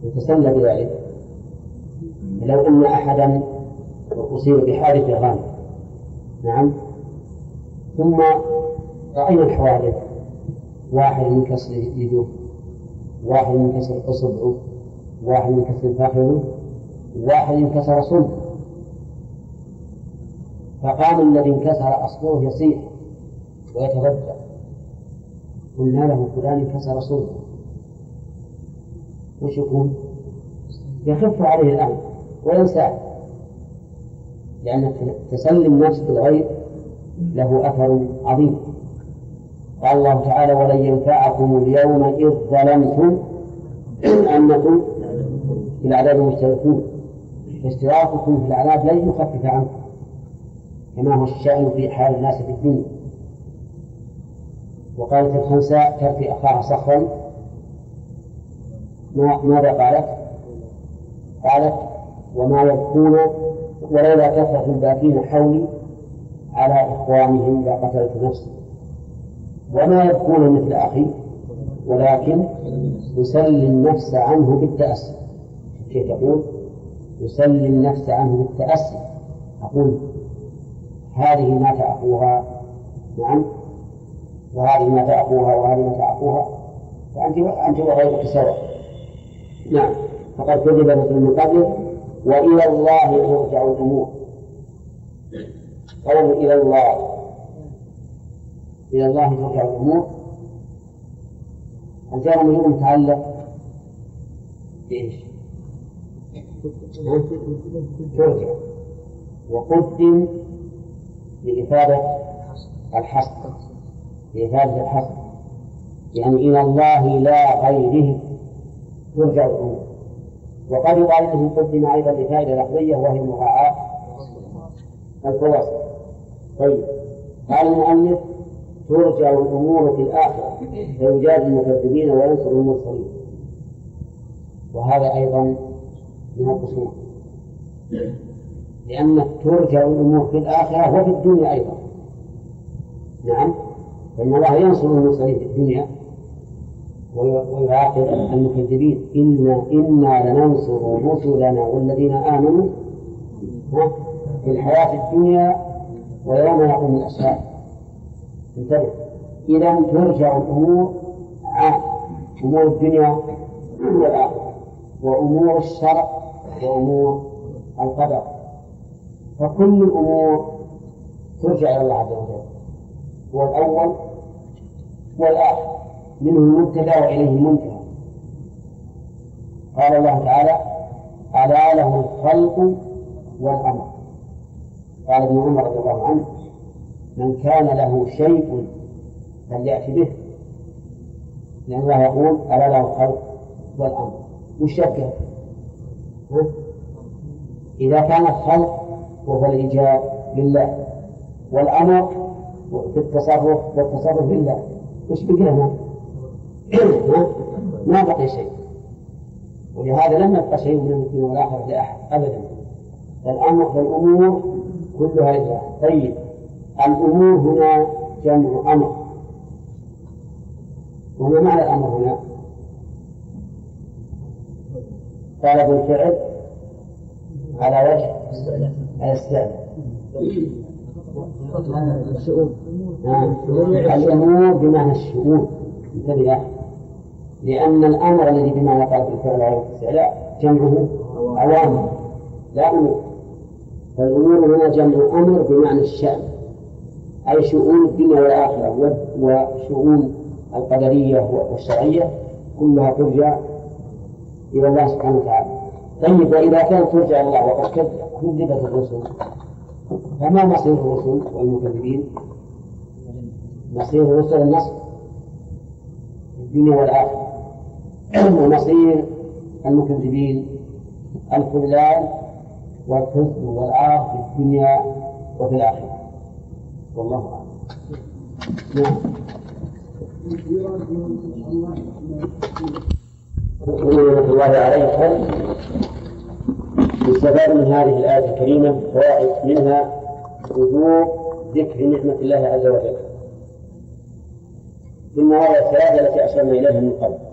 يتسلى بذلك. لو أن أحدا أصيب بحادث غام، نعم، ثم رأينا الحوادث، واحد ينكسر يده، واحد ينكسر إصبعه، واحد ينكسر فخذه، واحد ينكسر صلبه، فقام الذي انكسر أصبعه يصيح ويتردد، قلنا له فلان انكسر صلبه، وش يكون؟ يخف عليه الأمر وينساه، لأن تسلي النفس بالغيب له أثر عظيم. قال الله تعالى: ولن ينفعكم اليوم إذ ظلمتم أنكم في العذاب مشتركون. اشتراككم في العذاب لن يخفف عنكم، كما هو الشأن في حال الناس في الدنيا. وقالت الخنساء ترفي أخاها صخرا، ماذا قالت؟ قالت: وما يبكون ولولا كثرة الباكين حولي على إخوانهم لقتلت نفسي، وما يبكون مثل أخي ولكن يسلي النفس عنه بالتأسي. كيف تقول؟ يسلي النفس عنه بالتأسي. أقول هذه مات أخوها، نعم، وهذه مات أخوها، وهذه مات أخوها، فأنت وغيرك سواء. نعم، فقد كذب رسول من قبله وإلى الله ترجع الأمور. قول إلى الله ترجع الأمور، الجار منه متعلق بإيش؟ ترجع، وقدم لإفادة الحصر، يعني إلى الله لا غيره ترجع الأمور. وقد يقال إنه قدم أيضا لفائدة لفظية وهي مراعاة الفواصل. طيب، قال المؤلف: ترجع الأمور في الآخرة فيجازي المكذبين وينصر المرسلين. وهذا أيضا من القصور، لأن ترجع الأمور في الآخرة وفي الدنيا أيضا. نعم، فإن الله ينصر المرسلين في الدنيا ويعاقب المكذبين. إنا لننصر رسلنا والذين آمنوا في الحياة الدنيا ويوم يقوم الأشهاد. انتبه، إذا ترجع الأمور عام، أمور الدنيا والآخرة، وأمور الشرع، وأمور القدر، فكل الأمور ترجع إلى الله عز وجل، هو الأول والآخر، منه المبتدأ وإليه المنتهى. قال الله تعالى: ألا له الخلق والأمر. قال ابن عمر رضي الله عنه: من كان له شيء فليأتي به، لأن الله يقول: ألا له الخلق والأمر. وش يبقى؟ إذا كان الخلق وهو الإيجاب لله، والأمر في التصرف والتصرف لله، وش بقي هنا؟ ما بقي شيء. ولهذا لم يبقى شيء من الدنيا والآخرة لأحد أبدا. فالأمور كلها لله. طيب، الأمور هنا جمع أمر، وما معنى الأمر هنا؟ طلب الفعل على وجه الاستعلاء. الأمور بمعنى الشؤون. انتبه، لأن الأمر الذي بمعنى طلب الفعل على وجه الاستعلاء جمعه أوامر لا أمور. فالأمور هنا جمع أمر بمعنى الشأن، أي شؤون الدنيا والآخرة وشؤون القدرية والشرعية كلها ترجع إلى الله سبحانه وتعالى. طيب، وإذا كانت ترجع إلى الله وقد كذبت الرسل، فما مصير الرسل والمكذبين؟ مصير الرسل النصر في الدنيا والآخرة، ومصير المكذبين الخذلان والخزي والعار في الدنيا وفي الآخرة. والله أعلم. نعم. رحمة الله عليكم. يستفاد من هذه الآية الكريمة فوائد، منها وجوب ذكر نعمة الله عز وجل في المواضع الثلاثة التي أشرنا إليها من قبل.